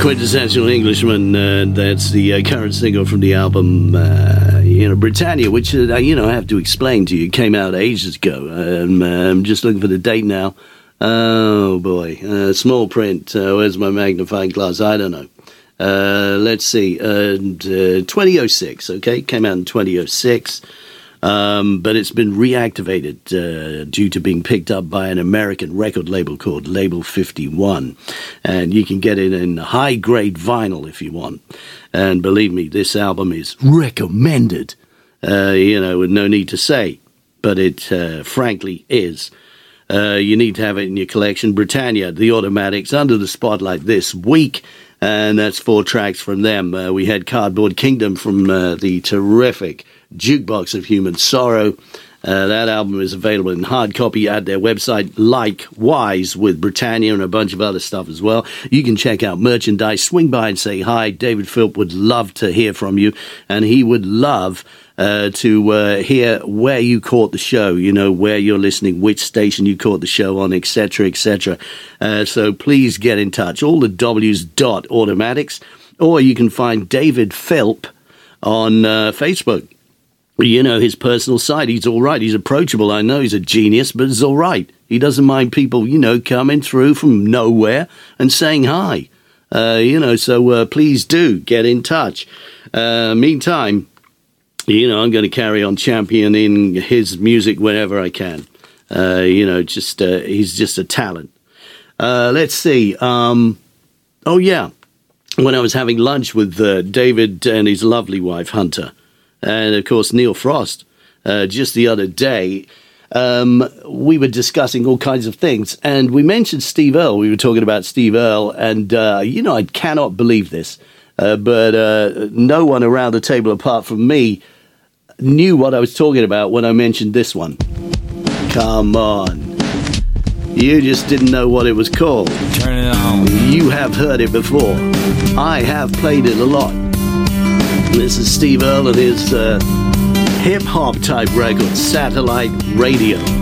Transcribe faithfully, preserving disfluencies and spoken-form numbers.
Quintessential Englishman, uh, that's the uh, current single from the album, uh, you know, Britannia, which, uh, you know, I have to explain to you, came out ages ago. Um, uh, I'm just looking for the date now. Oh, boy. Uh, small print. Uh, where's my magnifying glass? I don't know. Uh, let's see. Uh, uh, twenty oh six, okay? Came out in twenty oh six. Um, but it's been reactivated uh, due to being picked up by an American record label called Label fifty-one. And you can get it in high-grade vinyl if you want. And believe me, this album is recommended, uh, you know, with no need to say. But it uh, frankly is. Uh, you need to have it in your collection. Britannia, The Automatics, Under the Spotlight this week. And that's four tracks from them. Uh, we had Cardboard Kingdom from uh, the terrific Jukebox of Human Sorrow. Uh, that album is available in hard copy at their website, likewise with Britannia and a bunch of other stuff as well. You can check out merchandise, swing by and say hi. David Philp would love to hear from you, and he would love uh, to uh, hear where you caught the show, you know, where you're listening, which station you caught the show on, et cetera, et cetera. Uh, so please get in touch. All the W's dot automatics, or you can find David Philp on uh, Facebook. You know, his personal side, he's all right. He's approachable. I know he's a genius, but it's all right. He doesn't mind people, you know, coming through from nowhere and saying hi. Uh, you know, so uh, please do get in touch. Uh, meantime, you know, I'm going to carry on championing his music whenever I can. Uh, you know, just uh, he's just a talent. Uh, let's see. Um, oh, yeah. When I was having lunch with uh, David and his lovely wife, Hunter, and, of course, Neil Frost, uh, just the other day, um, we were discussing all kinds of things. And we mentioned Steve Earle. We were talking about Steve Earle. And, uh, you know, I cannot believe this. Uh, but uh, no one around the table apart from me knew what I was talking about when I mentioned this one. Come on. You just didn't know what it was called. Turn it on. You have heard it before. I have played it a lot. This is Steve Earle and his uh, hip-hop type record, Satellite Radio.